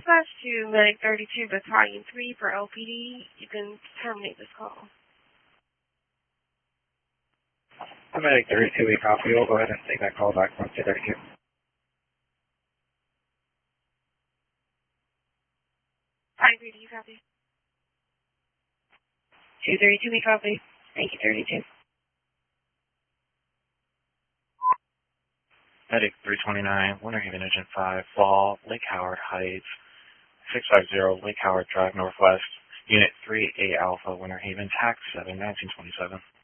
dispatch to Medic 32 Battalion 3 for LPD. You can terminate this call. Medic 32, we copy. We'll go ahead and take that call back from 232. I agree. Do you copy? 232, we copy. Thank you, 32. Medic 329, Winter Haven Engine 5, Fall, Lake Howard Heights, 650 Lake Howard Drive Northwest, Unit 3A Alpha, Winter Haven, TAC 7, 1927.